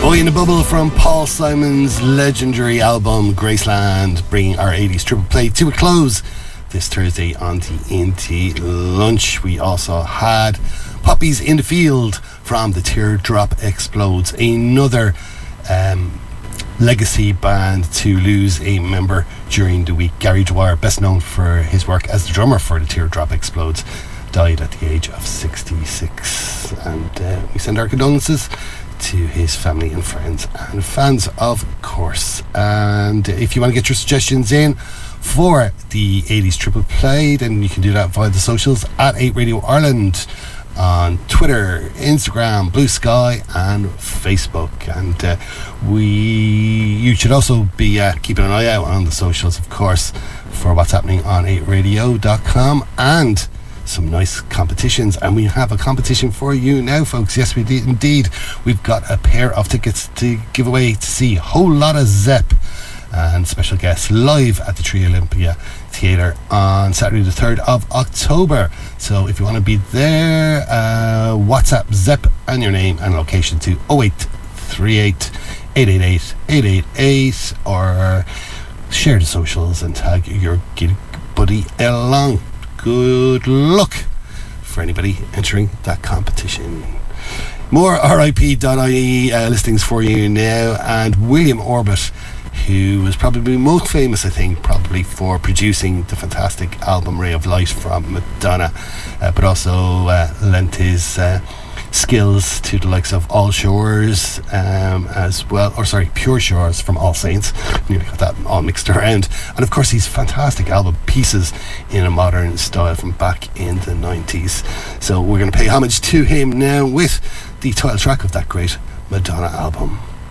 Boy in a Bubble from Paul Simon's legendary album Graceland, bringing our 80s triple play to a close this Thursday on the Indie Lunch. We also had Poppies in the Field from the Teardrop Explodes, another legacy band to lose a member during the week. Gary Dwyer, best known for his work as the drummer for the Teardrop Explodes, died at the age of 66, and we send our condolences to his family and friends and fans, of course. And if you want to get your suggestions in for the 80s triple play, then you can do that via the socials at 8 Radio Ireland on Twitter, Instagram, Blue Sky and Facebook. And you should also be keeping an eye out on the socials, of course, for what's happening on 8radio.com and some nice competitions. And we have a competition for you now, folks. Yes, we did indeed. We've got a pair of tickets to give away to see Whole Lotta Zepp and special guests live at the Tree Olympia Theatre on Saturday the 3rd of October. So if you want to be there, WhatsApp Zepp and your name and location to 0838 888 888, or share the socials and tag your giddy buddy along. Good luck for anybody entering that competition. More RIP.ie listings for you now. And William Orbit, who was probably most famous, I think, probably for producing the fantastic album Ray of Light from Madonna, but also lent his skills to the likes of All Shores as well, or sorry, Pure Shores from All Saints. Nearly got that all mixed around. And of course his fantastic album Pieces in a Modern Style from back in the 90s. So we're going to pay homage to him now with the title track of that great Madonna album.